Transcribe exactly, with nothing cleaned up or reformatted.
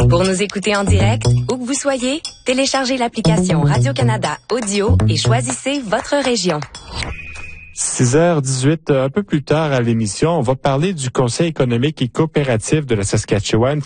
Pour nous écouter en direct, où que vous soyez, téléchargez l'application Radio-Canada Audio et choisissez votre région. six heures dix-huit, un peu plus tard à l'émission, on va parler du Conseil économique et coopératif de la Saskatchewan